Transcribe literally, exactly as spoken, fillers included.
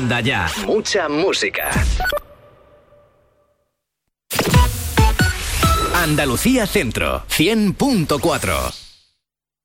Anda ya. Mucha música. Andalucía Centro, cien punto cuatro.